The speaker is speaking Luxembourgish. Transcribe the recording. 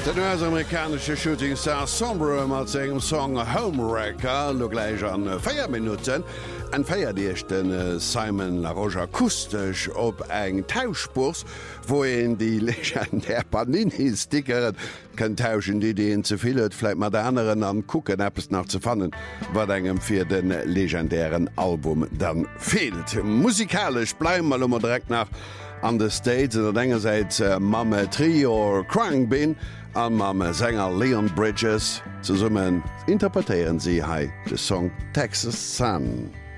Den US-amerikanische Shootingstar Sombre mat engem Song Homewrecker lo gleich an 4 Minuten en feierdichten Simon La Roche akustisch op eng Tauschspurs, wo en die legendär Panini-Stickeren kën tauschen, die deen zuvielt, fleit mat der anderen an Kucken Appppes nach ze fannen, wat engem fir den legendären Album dann fehlt. Musikalisch bleim mal immer direkt nach an de States en der engerseits Mamme Trio Crank bin an Mamme Sänger Leon Bridges ze summen interpretéieren sie hai de Song Texas Sun.